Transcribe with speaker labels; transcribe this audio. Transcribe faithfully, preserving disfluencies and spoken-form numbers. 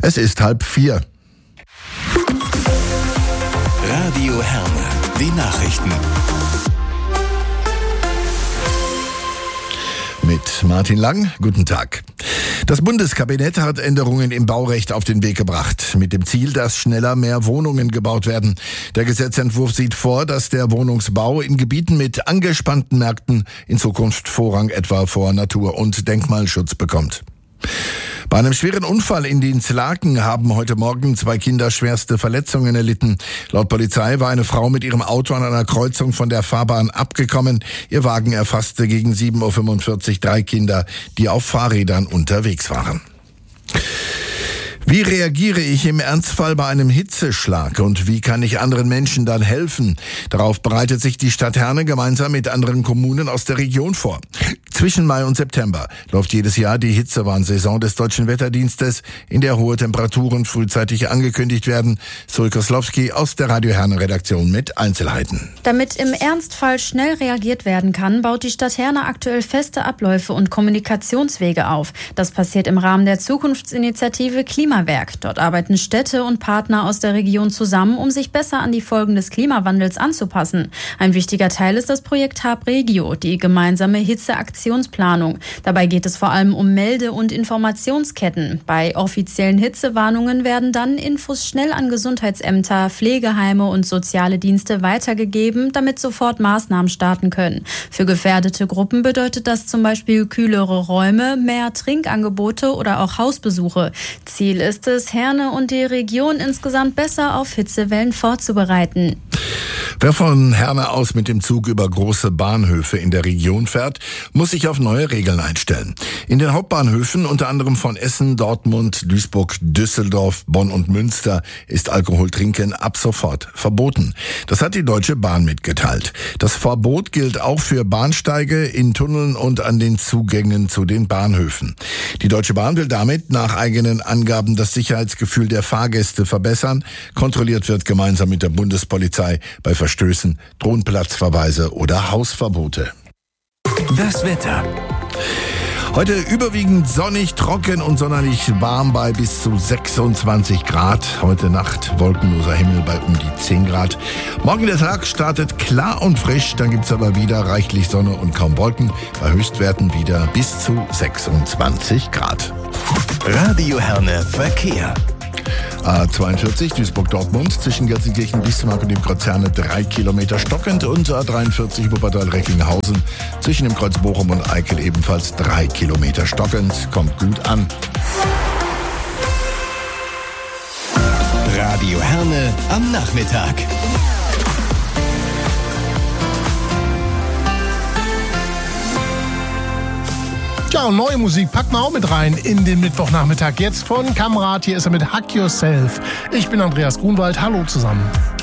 Speaker 1: Es ist halb vier.
Speaker 2: Radio Herne, die Nachrichten.
Speaker 1: Mit Martin Lang, guten Tag. Das Bundeskabinett hat Änderungen im Baurecht auf den Weg gebracht, mit dem Ziel, dass schneller mehr Wohnungen gebaut werden. Der Gesetzentwurf sieht vor, dass der Wohnungsbau in Gebieten mit angespannten Märkten in Zukunft Vorrang etwa vor Natur- und Denkmalschutz bekommt. Bei einem schweren Unfall in Dinslaken haben heute Morgen zwei Kinder schwerste Verletzungen erlitten. Laut Polizei war eine Frau mit ihrem Auto an einer Kreuzung von der Fahrbahn abgekommen. Ihr Wagen erfasste gegen sieben Uhr fünfundvierzig drei Kinder, die auf Fahrrädern unterwegs waren. Wie reagiere ich im Ernstfall bei einem Hitzeschlag und wie kann ich anderen Menschen dann helfen? Darauf bereitet sich die Stadt Herne gemeinsam mit anderen Kommunen aus der Region vor. Zwischen Mai und September läuft jedes Jahr die Hitzewarnsaison des Deutschen Wetterdienstes, in der hohe Temperaturen frühzeitig angekündigt werden. Zoe Koslowski aus der Radio Herne Redaktion mit Einzelheiten.
Speaker 3: Damit im Ernstfall schnell reagiert werden kann, baut die Stadt Herne aktuell feste Abläufe und Kommunikationswege auf. Das passiert im Rahmen der Zukunftsinitiative Klimawerk. Dort arbeiten Städte und Partner aus der Region zusammen, um sich besser an die Folgen des Klimawandels anzupassen. Ein wichtiger Teil ist das Projekt HAB-Regio, die gemeinsame Hitzeaktionsplanung. Dabei geht es vor allem um Melde- und Informationsketten. Bei offiziellen Hitzewarnungen werden dann Infos schnell an Gesundheitsämter, Pflegeheime und soziale Dienste weitergegeben, damit sofort Maßnahmen starten können. Für gefährdete Gruppen bedeutet das zum Beispiel kühlere Räume, mehr Trinkangebote oder auch Hausbesuche. Ziel ist es, Herne und die Region insgesamt besser auf Hitzewellen vorzubereiten.
Speaker 1: Wer von Herne aus mit dem Zug über große Bahnhöfe in der Region fährt, muss sich auf neue Regeln einstellen. In den Hauptbahnhöfen, unter anderem von Essen, Dortmund, Duisburg, Düsseldorf, Bonn und Münster, ist Alkoholtrinken ab sofort verboten. Das hat die Deutsche Bahn mitgeteilt. Das Verbot gilt auch für Bahnsteige, in Tunneln und an den Zugängen zu den Bahnhöfen. Die Deutsche Bahn will damit nach eigenen Angaben das Sicherheitsgefühl der Fahrgäste verbessern. Kontrolliert wird gemeinsam mit der Bundespolizei bei Verstößen, drohen Platzverweise oder Hausverbote.
Speaker 2: Das Wetter.
Speaker 1: Heute überwiegend sonnig, trocken und sonderlich warm bei bis zu sechsundzwanzig Grad. Heute Nacht wolkenloser Himmel bei um die zehn Grad. Morgen der Tag startet klar und frisch, dann gibt's aber wieder reichlich Sonne und kaum Wolken. Bei Höchstwerten wieder bis zu sechsundzwanzig Grad.
Speaker 2: Radio Herne Verkehr.
Speaker 1: A zweiundvierzig Duisburg-Dortmund zwischen Gelsenkirchen, Bismarck und dem Kreuz Herne drei Kilometer stockend und A dreiundvierzig Wuppertal-Recklinghausen zwischen dem Kreuz Bochum und Eickel ebenfalls drei Kilometer stockend. Kommt gut an.
Speaker 2: Radio Herne am Nachmittag.
Speaker 4: Ja, und neue Musik packen wir auch mit rein in den Mittwochnachmittag. Jetzt von Kamrat, hier ist er mit Hack Yourself. Ich bin Andreas Grunwald, hallo zusammen.